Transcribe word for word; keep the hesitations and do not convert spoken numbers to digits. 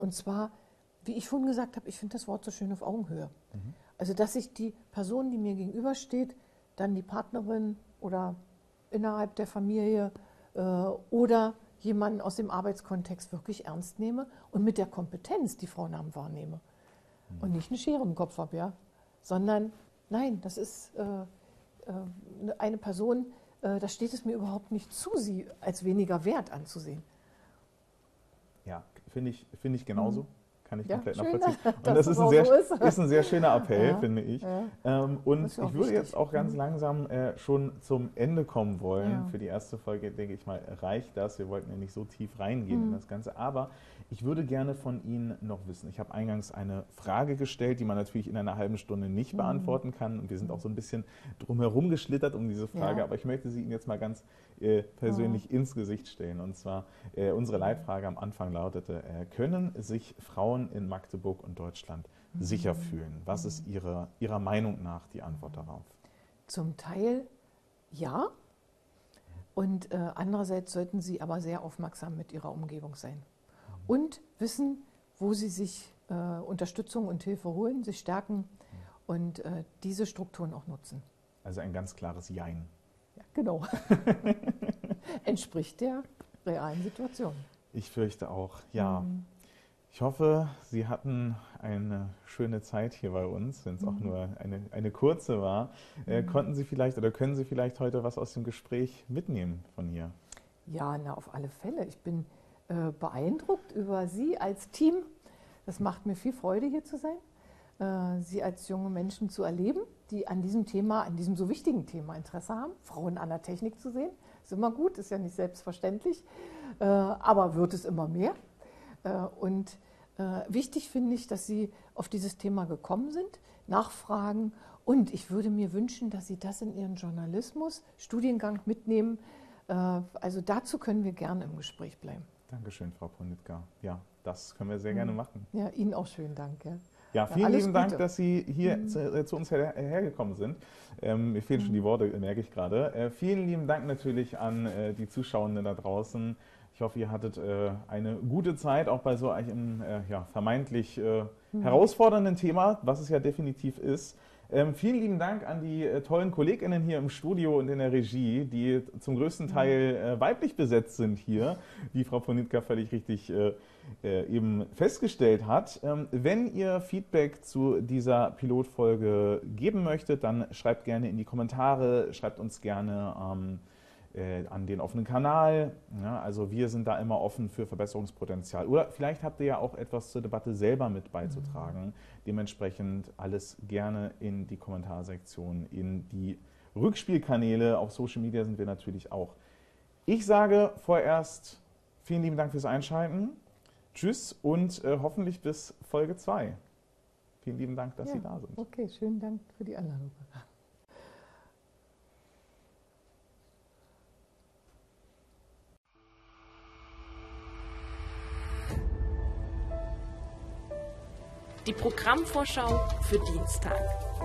Und zwar, wie ich vorhin gesagt habe, ich finde das Wort so schön auf Augenhöhe. Mhm. Also, dass sich die Person, die mir gegenübersteht, dann die Partnerin oder innerhalb der Familie äh, oder jemanden aus dem Arbeitskontext wirklich ernst nehme und mit der Kompetenz die Frauennamen wahrnehme. Mhm. Und nicht eine Schere im Kopf habe, ja? Sondern, nein, das ist äh, äh, eine Person, äh, da steht es mir überhaupt nicht zu, sie als weniger wert anzusehen. Ja, finde ich, finde ich genauso. Mhm. Kann ich ja, komplett schön, nachvollziehen. Und dass das ist ein, sehr, so ist. ist ein sehr schöner Appell, ja, finde ich. Ja. Ähm, und ich würde wichtig. jetzt auch ganz mhm. langsam äh, schon zum Ende kommen wollen. Ja. Für die erste Folge, denke ich mal, reicht das. Wir wollten ja nicht so tief reingehen mhm. in das Ganze. Aber ich würde gerne von Ihnen noch wissen. Ich habe eingangs eine Frage gestellt, die man natürlich in einer halben Stunde nicht mhm. beantworten kann. Und wir sind auch so ein bisschen drumherum geschlittert um diese Frage. Ja. Aber ich möchte sie Ihnen jetzt mal ganz äh, persönlich mhm. ins Gesicht stellen. Und zwar, äh, unsere Leitfrage am Anfang lautete, äh, können sich Frauen in Magdeburg und Deutschland mhm. sicher fühlen? Was ist Ihre, Ihrer Meinung nach die Antwort darauf? Zum Teil ja. Und äh, andererseits sollten sie aber sehr aufmerksam mit ihrer Umgebung sein. Mhm. Und wissen, wo sie sich äh, Unterstützung und Hilfe holen, sich stärken mhm. und äh, diese Strukturen auch nutzen. Also ein ganz klares Jein. Ja, genau. Entspricht der realen Situation. Ich fürchte auch, ja. Mhm. Ich hoffe, Sie hatten eine schöne Zeit hier bei uns, wenn es mhm. auch nur eine, eine kurze war. Äh, mhm. Konnten Sie vielleicht oder können Sie vielleicht heute was aus dem Gespräch mitnehmen von hier? Ja, na, auf alle Fälle. Ich bin äh, beeindruckt über Sie als Team. Das macht mir viel Freude, hier zu sein. Äh, Sie als junge Menschen zu erleben, die an diesem Thema, an diesem so wichtigen Thema Interesse haben, Frauen an der Technik zu sehen. Ist immer gut, ist ja nicht selbstverständlich, äh, aber wird es immer mehr. Und äh, wichtig finde ich, dass Sie auf dieses Thema gekommen sind, nachfragen. Und ich würde mir wünschen, dass Sie das in Ihren Journalismus, Studiengang mitnehmen. Äh, also dazu können wir gerne im Gespräch bleiben. Dankeschön, Frau Ponitka. Ja, das können wir sehr mhm. gerne machen. Ja, Ihnen auch schönen Dank. Ja, ja vielen ja, lieben Gute. Dank, dass Sie hier mhm. zu, äh, zu uns her, hergekommen sind. Ähm, mir fehlen mhm. schon die Worte, merke ich gerade. Äh, vielen lieben Dank natürlich an äh, die Zuschauenden da draußen. Ich hoffe, ihr hattet äh, eine gute Zeit, auch bei so einem äh, ja, vermeintlich äh, mhm. herausfordernden Thema, was es ja definitiv ist. Ähm, vielen lieben Dank an die äh, tollen KollegInnen hier im Studio und in der Regie, die zum größten Teil äh, weiblich besetzt sind hier, wie Frau Ponitka völlig richtig äh, äh, eben festgestellt hat. Ähm, wenn ihr Feedback zu dieser Pilotfolge geben möchtet, dann schreibt gerne in die Kommentare, schreibt uns gerne ähm, Äh, an den offenen Kanal. Ja, also wir sind da immer offen für Verbesserungspotenzial. Oder vielleicht habt ihr ja auch etwas zur Debatte selber mit beizutragen. Mhm. Dementsprechend alles gerne in die Kommentarsektion, in die Rückspielkanäle. Auf Social Media sind wir natürlich auch. Ich sage vorerst vielen lieben Dank fürs Einschalten. Tschüss und äh, hoffentlich bis Folge zwei. Vielen lieben Dank, dass ja, Sie da sind. Okay, schönen Dank für die Einladung. Die Programmvorschau für Dienstag.